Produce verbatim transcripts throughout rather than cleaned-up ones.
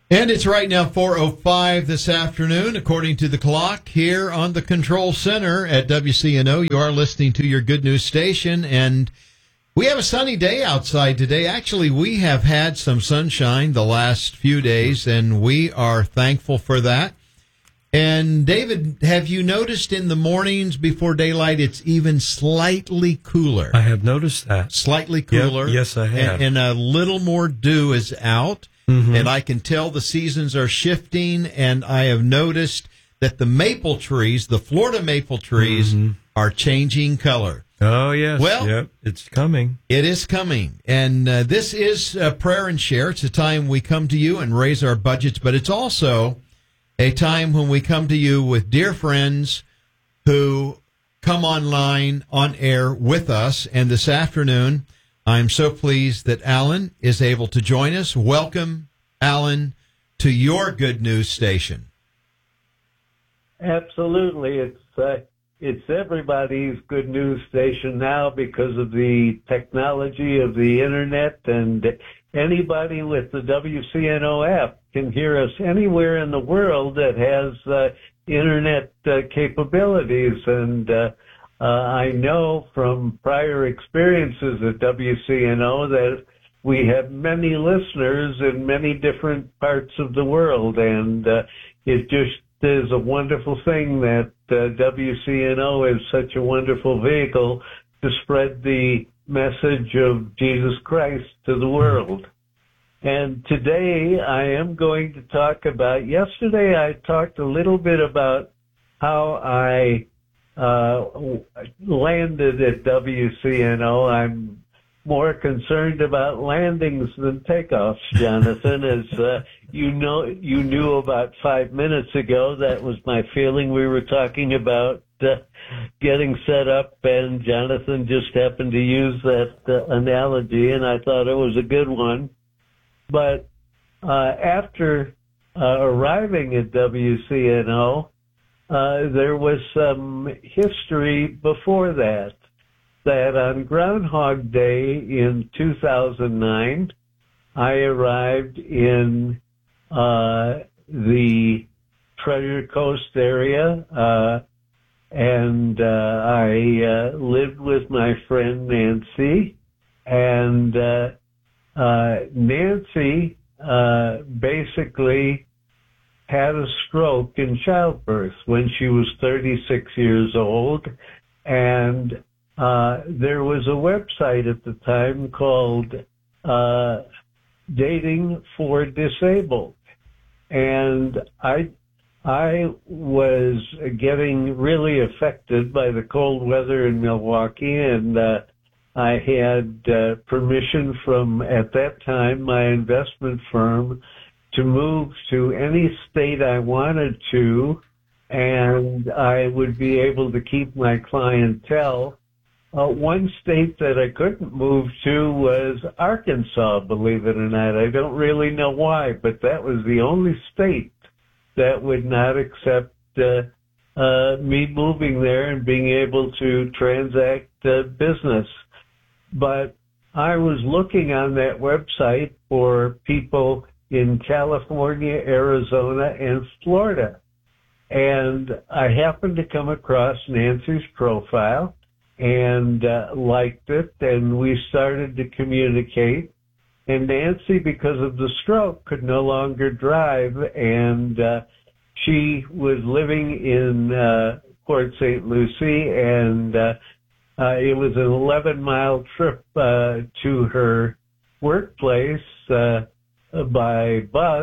And it's right now four oh five this afternoon, according to the clock here on the Control Center at W C N O. You are listening to your good news station, and we have a sunny day outside today. Actually, we have had some sunshine the last few days, and we are thankful for that. And, David, have you noticed in the mornings before daylight it's even slightly cooler? I have noticed that. Slightly cooler. Yep, yes, I have. And, and a little more dew is out. Mm-hmm. And I can tell the seasons are shifting, and I have noticed that the maple trees, the Florida maple trees, mm-hmm. are changing color. Oh, yes. Well, yep, it's coming. It is coming. And uh, this is uh, Prayer and Share. It's a time we come to you and raise our budgets, but it's also a time when we come to you with dear friends who come online, on air with us. And this afternoon, I'm so pleased that Alan is able to join us. Welcome, Alan, to your good news station. Absolutely. It's uh, it's everybody's good news station now because of the technology of the Internet, and anybody with the W C N O app can hear us anywhere in the world that has uh, Internet uh, capabilities. And uh, Uh, I know from prior experiences at W C N O that we have many listeners in many different parts of the world, and uh, it just is a wonderful thing that uh, W C N O is such a wonderful vehicle to spread the message of Jesus Christ to the world. And today I am going to talk about, yesterday I talked a little bit about how I Uh, landed at W C N O. I'm more concerned about landings than takeoffs, Jonathan. As uh, you know, you knew about five minutes ago, that was my feeling. We were talking about uh, getting set up, and Jonathan just happened to use that uh, analogy, and I thought it was a good one. But uh, after uh, arriving at W C N O, Uh, there was some history before that, that on Groundhog Day in two thousand nine, I arrived in uh, the Treasure Coast area, uh, and uh, I uh, lived with my friend Nancy, and uh, uh, Nancy uh, basically had a stroke in childbirth when she was thirty-six years old. And uh, there was a website at the time called uh, Dating for Disabled. And I, I was getting really affected by the cold weather in Milwaukee, and uh, I had uh, permission from, at that time, my investment firm to move to any state I wanted to, and I would be able to keep my clientele. Uh, one state that I couldn't move to was Arkansas, believe it or not. I don't really know why, but that was the only state that would not accept uh, uh, me moving there and being able to transact uh, business. But I was looking on that website for people in California, Arizona, and Florida. And I happened to come across Nancy's profile and uh, liked it, and we started to communicate. And Nancy, because of the stroke, could no longer drive, and uh, she was living in uh, Port Saint Lucie, and uh, uh, it was an eleven-mile trip uh, to her workplace, uh, by bus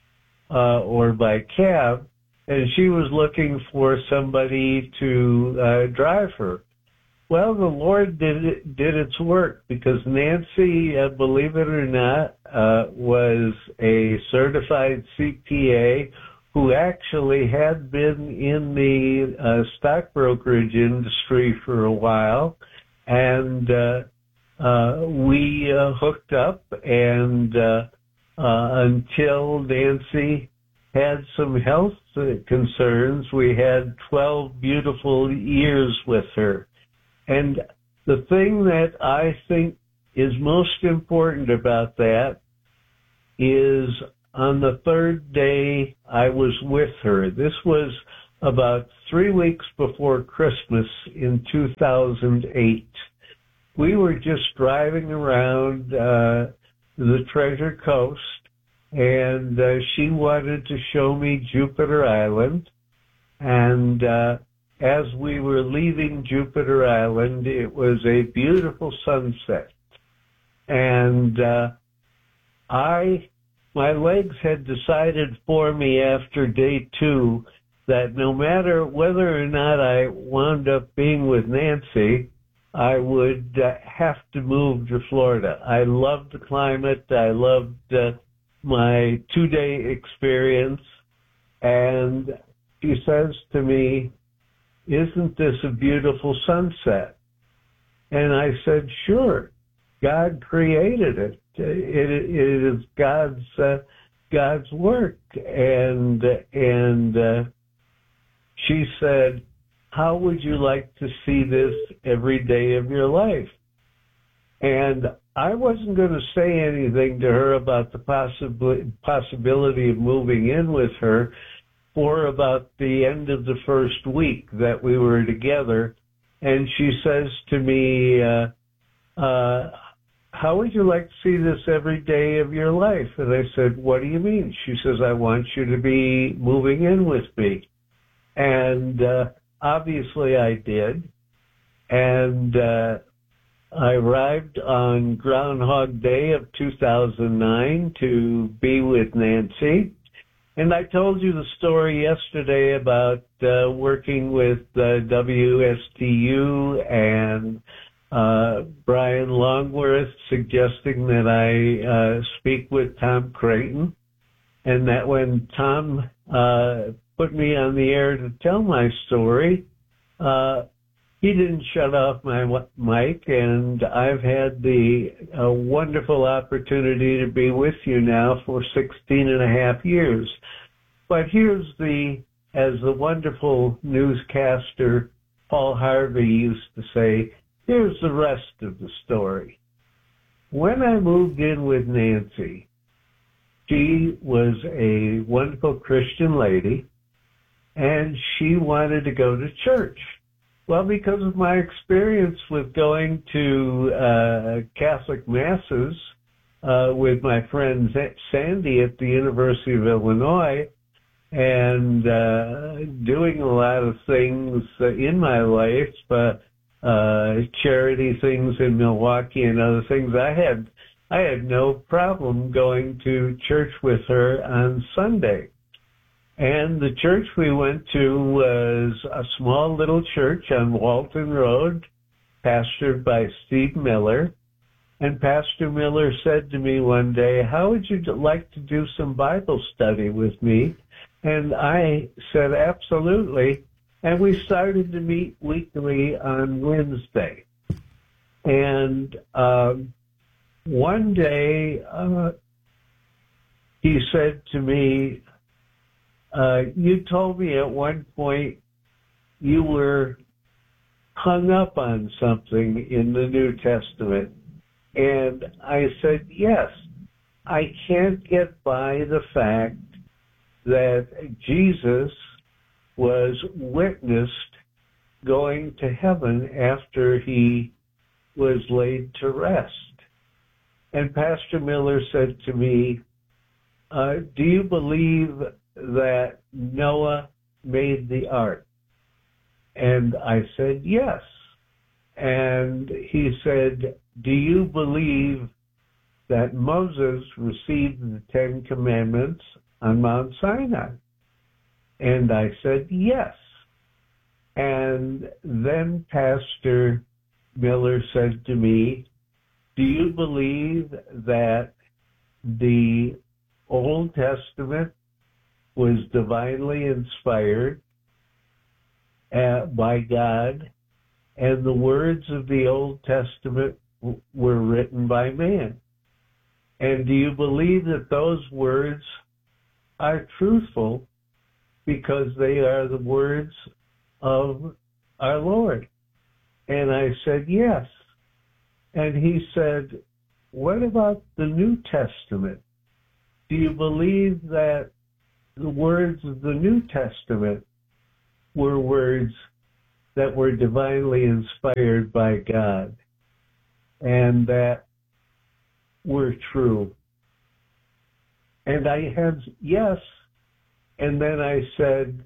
uh, or by cab, and she was looking for somebody to uh, drive her. Well, the Lord did it, did its work, because Nancy, uh, believe it or not, uh, was a certified C P A who actually had been in the uh, stock brokerage industry for a while, and uh, uh, we uh, hooked up, and uh, Uh, until Nancy had some health concerns. We had twelve beautiful years with her. And the thing that I think is most important about that is on the third day I was with her. This was about three weeks before Christmas in two thousand eight. We were just driving around uh, the Treasure Coast, and uh, she wanted to show me Jupiter Island. And uh, as we were leaving Jupiter Island, it was a beautiful sunset. And uh, I, my legs had decided for me after day two that no matter whether or not I wound up being with Nancy, I would uh, have to move to Florida. I loved the climate. I loved uh, my two-day experience. And she says to me, "Isn't this a beautiful sunset?" And I said, "Sure. God created it. It, it is God's uh, God's work." And and uh, she said, "How would you like to see this every day of your life?" And I wasn't going to say anything to her about the possibility possibility of moving in with her for about the end of the first week that we were together. And she says to me, uh, uh, "How would you like to see this every day of your life?" And I said, "What do you mean?" She says, "I want you to be moving in with me." And uh, obviously I did. And uh, I arrived on Groundhog Day of two thousand nine to be with Nancy. And I told you the story yesterday about uh, working with uh, W S T U and uh, Brian Longworth suggesting that I uh, speak with Tom Creighton. And that when Tom uh, put me on the air to tell my story, uh, he didn't shut off my mic, and I've had the uh, wonderful opportunity to be with you now for sixteen and a half years. But here's the, as the wonderful newscaster Paul Harvey used to say, here's the rest of the story. When I moved in with Nancy, she was a wonderful Christian lady, and she wanted to go to church. Well, because of my experience with going to uh, Catholic masses uh, with my friend Sandy at the University of Illinois, and uh, doing a lot of things uh, in my life, uh, uh, charity things in Milwaukee and other things, I had I had no problem going to church with her on Sunday. And the church we went to was a small little church on Walton Road, pastored by Steve Miller. And Pastor Miller said to me one day, "How would you like to do some Bible study with me?" And I said, "Absolutely." And we started to meet weekly on Wednesday. And um, one day uh, he said to me, Uh, you told me at one point you were hung up on something in the New Testament. And I said, yes, I can't get by the fact that Jesus was witnessed going to heaven after he was laid to rest. And Pastor Miller said to me, uh, do you believe that Noah made the ark? And I said, yes. And he said, do you believe that Moses received the Ten Commandments on Mount Sinai? And I said, yes. And then Pastor Miller said to me, do you believe that the Old Testament was divinely inspired uh, by God, and the words of the Old Testament w- were written by man? And do you believe that those words are truthful because they are the words of our Lord? And I said, yes. And he said, what about the New Testament? do you believe that the words of the New Testament were words that were divinely inspired by God and that were true? And I had yes, and then I said,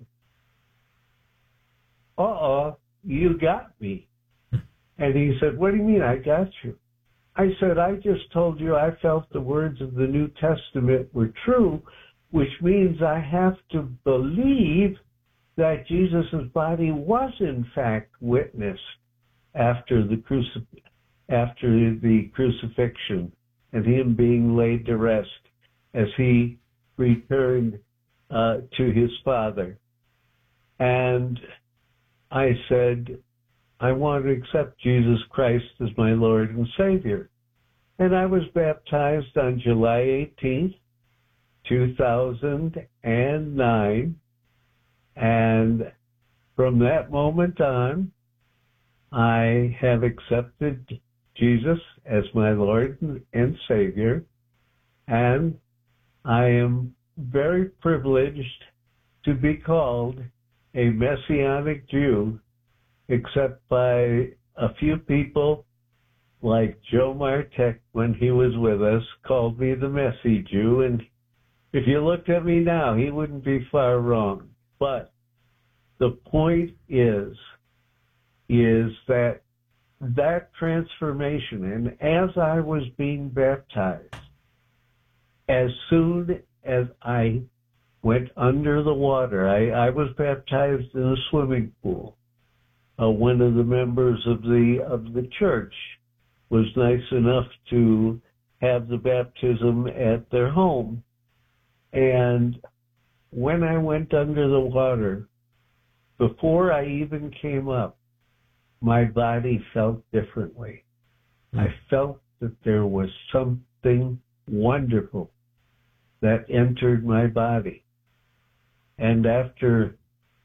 uh-uh, you got me. And he said, what do you mean I got you? I said, I just told you I felt the words of the New Testament were true, which means I have to believe that Jesus' body was in fact witnessed after the crucif- after the crucifixion and him being laid to rest as he returned uh, to his Father. And I said, I want to accept Jesus Christ as my Lord and Savior. And I was baptized on July eighteenth, two thousand nine. And from that moment on, I have accepted Jesus as my Lord and Savior. And I am very privileged to be called a Messianic Jew, except by a few people like Joe Martek, when he was with us, called me the Messy Jew. And if you looked at me now, he wouldn't be far wrong. But the point is, is that that transformation, and as I was being baptized, as soon as I went under the water, I, I was baptized in a swimming pool. Uh, one of the members of the of the church was nice enough to have the baptism at their home. And when I went under the water, before I even came up, my body felt differently. Mm. I felt that there was something wonderful that entered my body. And after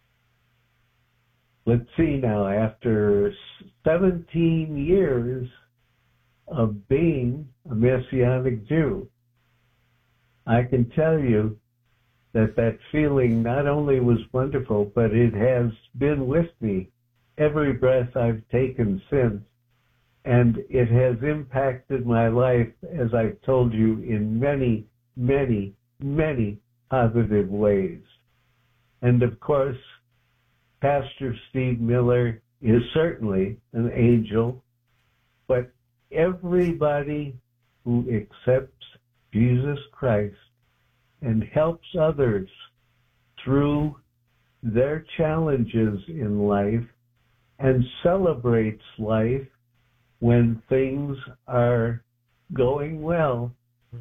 Let's see now, after seventeen years of being a Messianic Jew, I can tell you that that feeling not only was wonderful, but it has been with me every breath I've taken since. And it has impacted my life, as I've told you, in many, many, many positive ways. And of course, Pastor Steve Miller is certainly an angel, but everybody who accepts Jesus Christ and helps others through their challenges in life and celebrates life when things are going well,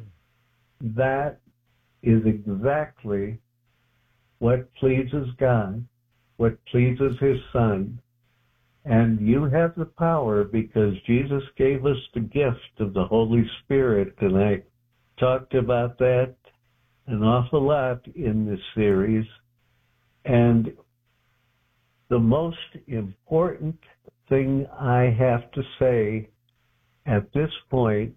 that is exactly what pleases God, what pleases his Son. And you have the power because Jesus gave us the gift of the Holy Spirit. And I talked about that an awful lot in this series. And the most important thing I have to say at this point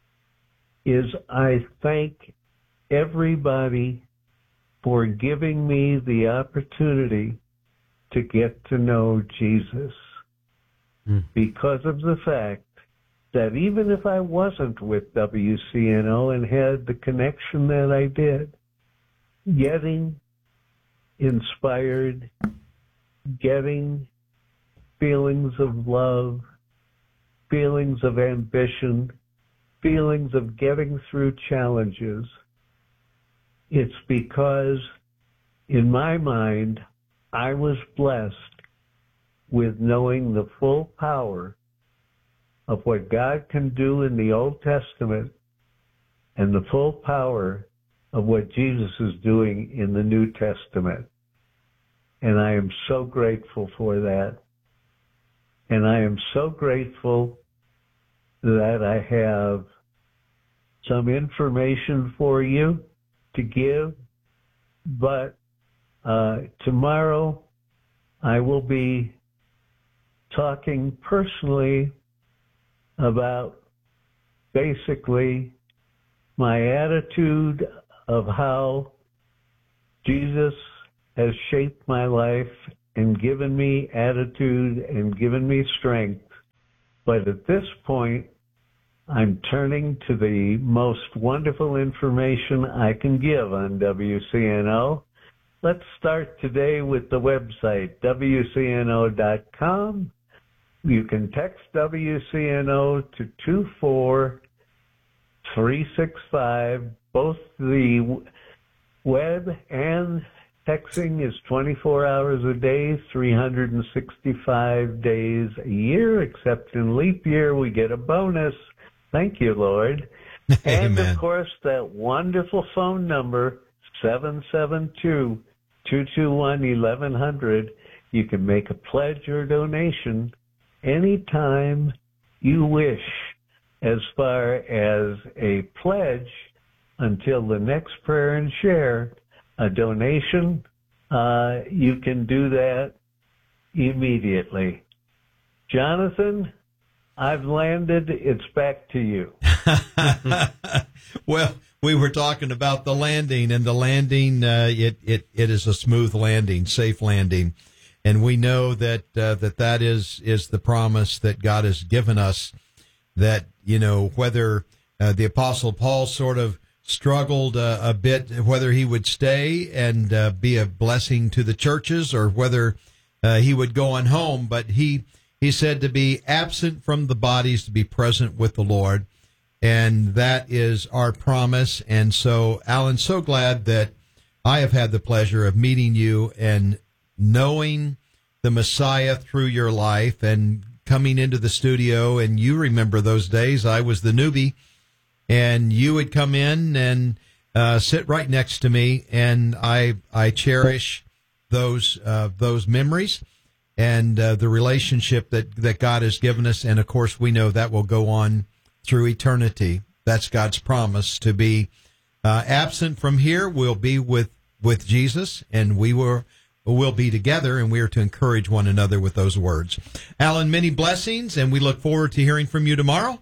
is I thank everybody for giving me the opportunity to get to know Jesus, mm. because of the fact that even if I wasn't with W C N O and had the connection that I did, getting inspired, getting feelings of love, feelings of ambition, feelings of getting through challenges, it's because, in my mind, I was blessed with knowing the full power of what God can do in the Old Testament and the full power of what Jesus is doing in the New Testament. And I am so grateful for that. And I am so grateful that I have some information for you to give, but uh, tomorrow I will be talking personally about basically my attitude of how Jesus has shaped my life and given me attitude and given me strength. But at this point, I'm turning to the most wonderful information I can give on W C N O. Let's start today with the website, W C N O dot com. You can text W C N O to two four three six five. Both the web and texting is twenty-four hours a day, three hundred sixty-five days a year, except in leap year we get a bonus. Thank you, Lord. And, of course, that wonderful phone number, seven seven two, two two one, eleven hundred. You can make a pledge or donation anytime you wish. As far as a pledge, until the next prayer and share, a donation, uh, you can do that immediately. Jonathan, I've landed. It's back to you. Well, we were talking about the landing, and the landing, uh, it, it, it is a smooth landing, safe landing. And we know that, uh, that that is, is the promise that God has given us, that, you know, whether, uh, the Apostle Paul sort of struggled uh, a bit, whether he would stay and, uh, be a blessing to the churches or whether, uh, he would go on home, but he, he said to be absent from the bodies, to be present with the Lord. And that is our promise. And so, Alan, so glad that I have had the pleasure of meeting you and knowing the Messiah through your life and coming into the studio. And you remember those days. I was the newbie, and you would come in and uh, sit right next to me. And I I cherish those uh, those memories and uh, the relationship that, that God has given us. And, of course, we know that will go on through eternity. That's God's promise, to be uh, absent from here. We'll be with, with Jesus, and we will will be together, and we are to encourage one another with those words. Alan, many blessings, and we look forward to hearing from you tomorrow.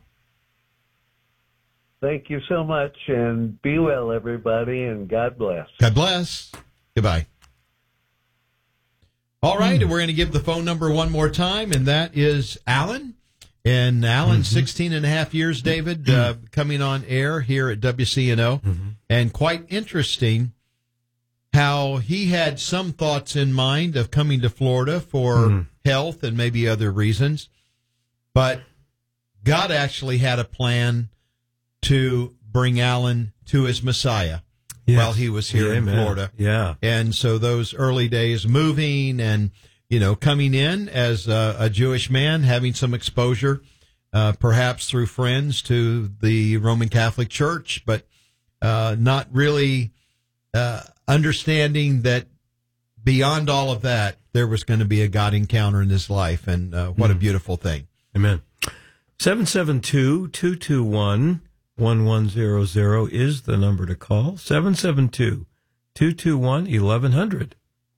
Thank you so much, and be well, everybody, and God bless. God bless. Goodbye. All right, and we're going to give the phone number one more time, and that is Alan. And Alan, mm-hmm. sixteen and a half years, David, uh, coming on air here at W C N O. Mm-hmm. And quite interesting how he had some thoughts in mind of coming to Florida for mm-hmm. health and maybe other reasons. But God actually had a plan to bring Alan to his Messiah. Yes. While he was here yeah, in Florida. Yeah. And so those early days moving and, you know, coming in as a, a Jewish man, having some exposure, uh, perhaps through friends to the Roman Catholic Church, but uh, not really uh, understanding that beyond all of that, there was going to be a God encounter in his life. And uh, what mm. a beautiful thing. Amen. seven seven two, two two one, one one zero zero is the number to call. seven seven two, two two one, eleven hundred.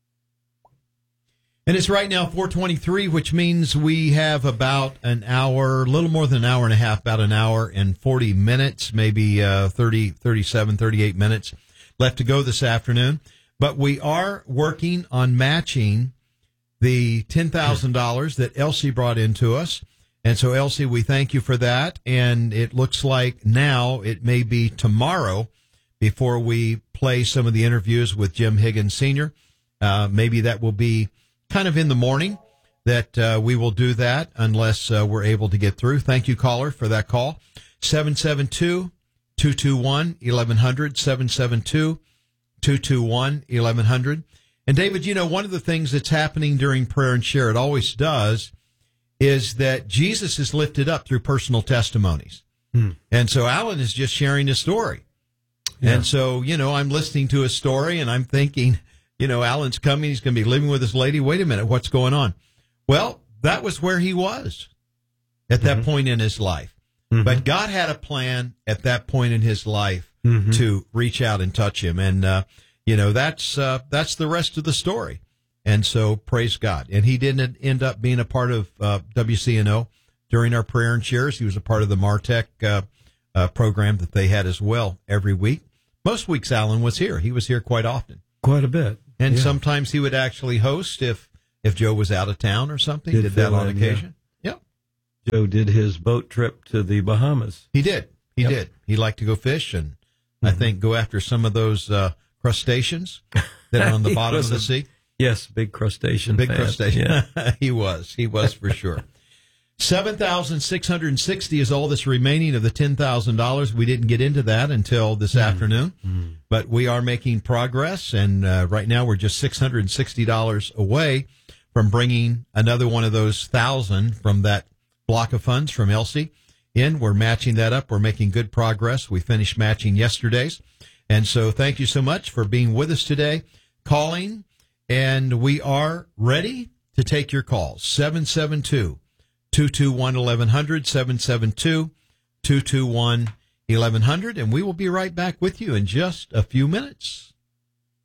And it's right now four twenty-three, which means we have about an hour, a little more than an hour and a half, about an hour and forty minutes, maybe uh, thirty, thirty-seven, thirty-eight minutes left to go this afternoon. But we are working on matching the ten thousand dollars that Elsie brought into us. And so, Elsie, we thank you for that. And it looks like now it may be tomorrow before we play some of the interviews with Jim Higgins Senior Uh, maybe that will be kind of in the morning that uh, we will do that unless uh, we're able to get through. Thank you, caller, for that call. seven seven two, two two one, eleven hundred, seven seven two, two two one, eleven hundred. And, David, you know, one of the things that's happening during prayer and share, it always does, is that Jesus is lifted up through personal testimonies. Hmm. And so Alan is just sharing his story. Yeah. And so, you know, I'm listening to his story and I'm thinking, you know, Alan's coming, he's going to be living with his lady. Wait a minute, what's going on? Well, that was where he was at that mm-hmm. point in his life. Mm-hmm. But God had a plan at that point in his life mm-hmm. to reach out and touch him. And, uh, you know, that's, uh, that's the rest of the story. And so, praise God. And he didn't end up being a part of uh, W C N O during our prayer and shares. He was a part of the MarTech uh, uh, program that they had as well every week. Most weeks Alan was here. He was here quite often. Quite a bit. And Yeah. sometimes he would actually host if, if Joe was out of town or something. Did Did that fill on in, occasion. Yeah. Joe did his boat trip to the Bahamas. He did. He Yep. did. He liked to go fish and Mm-hmm. I think go after some of those uh, crustaceans that are on the He bottom was of the a sea. Yes, big crustacean. Big fan. crustacean. Yeah. he was. He was for sure. seven thousand six hundred sixty is all that's remaining of the ten thousand dollars. We didn't get into that until this Mm. afternoon, Mm. but we are making progress. And uh, right now we're just six hundred sixty dollars away from bringing another one of those thousand from that block of funds from Elsie in. We're matching that up. We're making good progress. We finished matching yesterday's. And so thank you so much for being with us today, calling. And we are ready to take your calls. seven seven two, two two one, eleven hundred, seven seven two, two two one, eleven hundred. And we will be right back with you in just a few minutes.